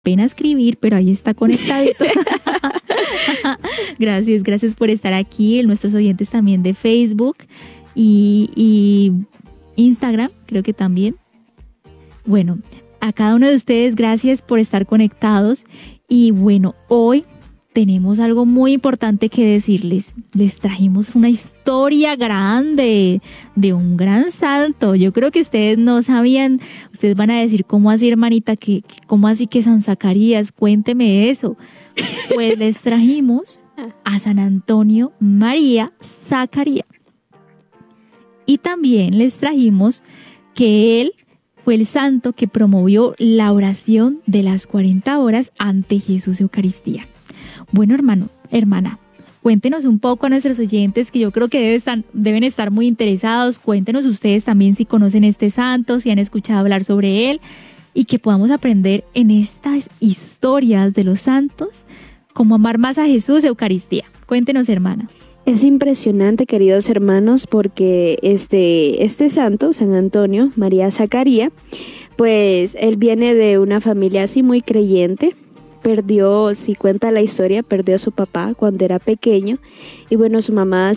pena escribir, pero ahí está conectadito. Gracias por estar aquí. Nuestros oyentes también de Facebook y Instagram, creo que también. Bueno, a cada uno de ustedes, gracias por estar conectados. Y bueno, hoy tenemos algo muy importante que decirles. Les trajimos una historia grande de un gran santo. Yo creo que ustedes no sabían. Ustedes van a decir, ¿cómo así, hermanita? ¿Cómo así que San Zacarías? Cuénteme eso. Pues les trajimos a San Antonio María Zacarías. Y también les trajimos que él fue el santo que promovió la oración de las 40 horas ante Jesús Eucaristía. Bueno, hermana, cuéntenos un poco a nuestros oyentes, que yo creo que deben estar muy interesados. Cuéntenos ustedes también si conocen este santo, si han escuchado hablar sobre él, y que podamos aprender en estas historias de los santos cómo amar más a Jesús Eucaristía. Cuéntenos, hermana. Es impresionante, queridos hermanos, porque este santo, San Antonio María Zacarías, pues él viene de una familia así muy creyente. Perdió, si cuenta la historia, perdió a su papá cuando era pequeño, y bueno, su mamá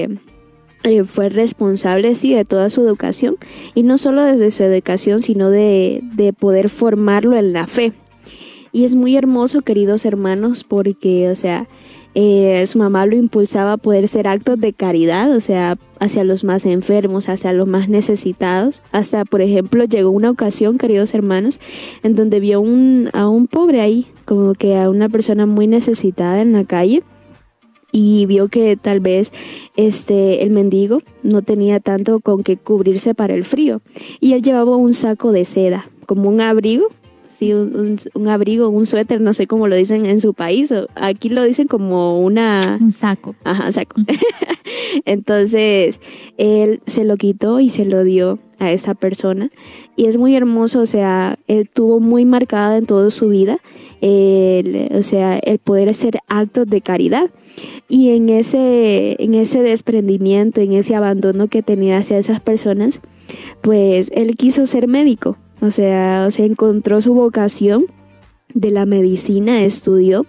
fue responsable, sí, de toda su educación, y no solo desde su educación, sino de poder formarlo en la fe. Y es muy hermoso, queridos hermanos, porque, o sea, su mamá lo impulsaba a poder hacer actos de caridad, o sea, hacia los más enfermos, hacia los más necesitados. Hasta, por ejemplo, llegó una ocasión, queridos hermanos, en donde vio a un pobre ahí, como que a una persona muy necesitada en la calle, y vio que tal vez el mendigo no tenía tanto con qué cubrirse para el frío, y él llevaba un saco de seda, como un abrigo. Sí, un abrigo, un suéter, no sé cómo lo dicen en su país. Aquí lo dicen como un saco. Ajá, saco. Entonces, él se lo quitó y se lo dio a esa persona. Y es muy hermoso, o sea, él tuvo muy marcada en toda su vida, el poder hacer actos de caridad. Y en ese desprendimiento, en ese abandono que tenía hacia esas personas, pues él quiso ser médico. O sea, encontró su vocación de la medicina, estudió,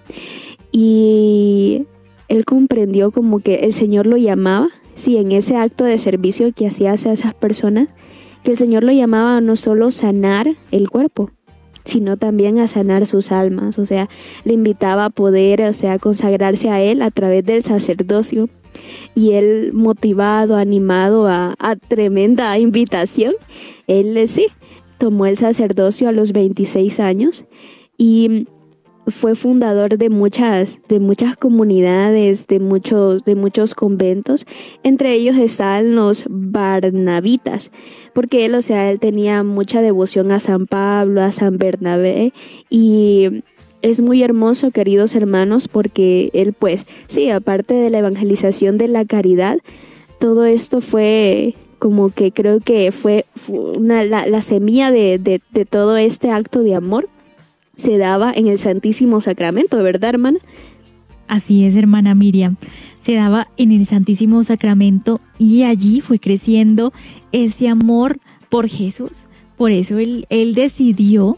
y él comprendió como que el Señor lo llamaba, sí, en ese acto de servicio que hacía hacia esas personas, que el Señor lo llamaba a no solo sanar el cuerpo, sino también a sanar sus almas. O sea, le invitaba a poder, o sea, consagrarse a Él a través del sacerdocio. Y él, motivado, animado a tremenda invitación, él sí tomó el sacerdocio a los 26 años y fue fundador de muchas comunidades, de muchos conventos. Entre ellos están los barnabitas, porque él, o sea, él tenía mucha devoción a San Pablo, a San Bernabé, y es muy hermoso, queridos hermanos, porque él, pues, sí, aparte de la evangelización de la caridad, todo esto fue como que creo que fue la semilla de todo este acto de amor se daba en el Santísimo Sacramento, ¿verdad, hermana? Así es, hermana Miriam. Se daba en el Santísimo Sacramento y allí fue creciendo ese amor por Jesús. Por eso él decidió,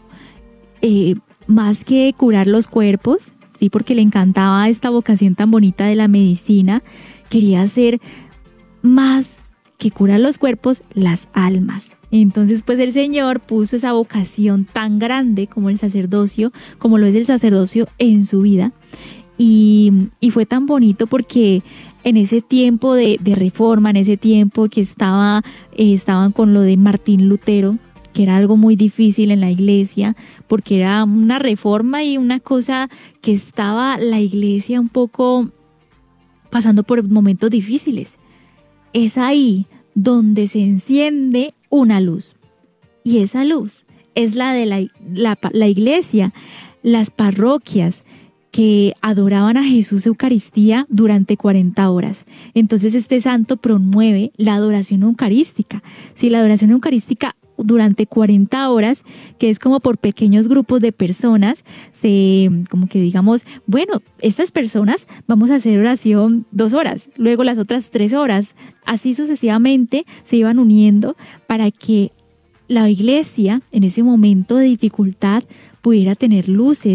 más que curar los cuerpos, sí, porque le encantaba esta vocación tan bonita de la medicina, quería hacer más que curar los cuerpos, las almas. Entonces, pues el Señor puso esa vocación tan grande como el sacerdocio, como lo es el sacerdocio en su vida. Y fue tan bonito porque en ese tiempo de reforma, en ese tiempo que estaban con lo de Martín Lutero, que era algo muy difícil en la iglesia, porque era una reforma y una cosa que estaba la iglesia un poco pasando por momentos difíciles. Es ahí donde se enciende una luz. Y esa luz es la de la iglesia, las parroquias que adoraban a Jesús Eucaristía durante 40 horas. Entonces este santo promueve la adoración eucarística. Sí, la adoración eucarística durante 40 horas, que es como por pequeños grupos de personas, como que digamos, bueno, estas personas vamos a hacer oración 2 horas, luego las otras 3 horas, así sucesivamente se iban uniendo para que la iglesia en ese momento de dificultad pudiera tener luces